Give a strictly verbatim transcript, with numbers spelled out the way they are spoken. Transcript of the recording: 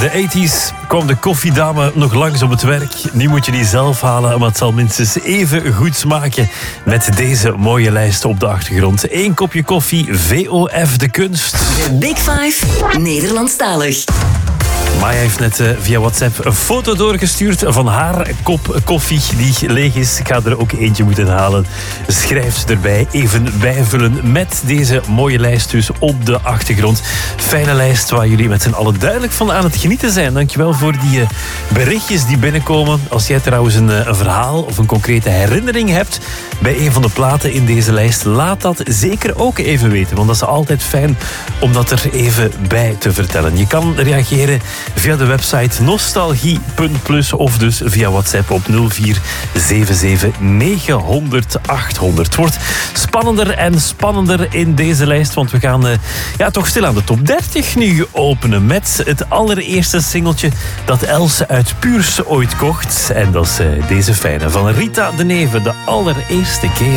de tachtiger kwam de koffiedame nog langs op het werk. Nu moet je die zelf halen, maar het zal minstens even goed smaken met deze mooie lijst op de achtergrond. Eén kopje koffie, V O F de kunst. De Big Five, Nederlandstalig. Maya heeft net uh, via WhatsApp een foto doorgestuurd van haar kop koffie die leeg is. Ik ga er ook eentje moeten halen. Schrijft erbij, even bijvullen met deze mooie lijst dus op de achtergrond. Fijne lijst waar jullie met z'n allen duidelijk van aan het genieten zijn. Dankjewel voor die uh, berichtjes die binnenkomen. Als jij trouwens een, uh, een verhaal of een concrete herinnering hebt bij een van de platen in deze lijst, laat dat zeker ook even weten. Want dat is altijd fijn om dat er even bij te vertellen. Je kan reageren via de website nostalgie punt plus of dus via WhatsApp op nul vier zeven zeven negen nul nul acht honderd. Het wordt spannender en spannender in deze lijst, want we gaan uh, ja, toch stil aan de top dertig nu openen met het allereerste singeltje dat Else uit Puurs ooit kocht. En dat is uh, deze fijne van Rita de Neve, de allereerste keer.